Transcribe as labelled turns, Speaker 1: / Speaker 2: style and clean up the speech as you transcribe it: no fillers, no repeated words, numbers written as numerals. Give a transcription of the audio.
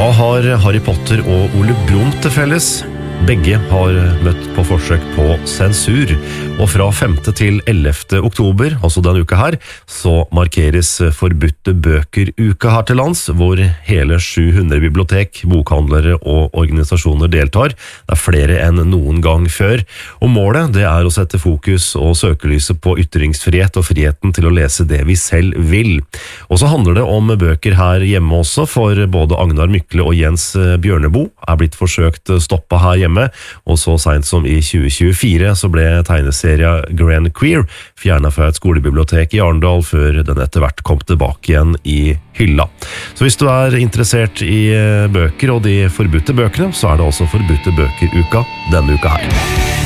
Speaker 1: Hva har Harry Potter og Ole Brumm til felles? Begge har møtt på forsøk på sensur, og fra 5. til 11. oktober, altså denne uka her, så markeres forbudte bøker-uka her til lands, hvor hele 700 bibliotek, bokhandlere og organisasjoner deltar. Det er flere enn noen gang før, og målet det er å sette fokus og søkelyset på ytringsfrihet og friheten til å lese det vi selv vil. Og så handler det om bøker her hjemme også, for både Agnar Mykle og Jens Bjørneboe er blitt forsøkt stoppet her hjemme, og så sent som i 2024 så ble tegneserien Grand Queer fjernet fra et skolebibliotek i Arendal før den etter hvert kom tilbake igjen i hylla. Så hvis du er interessert i bøker og de forbudte bøkene, så er det også forbudte bøker-uka denne uka her.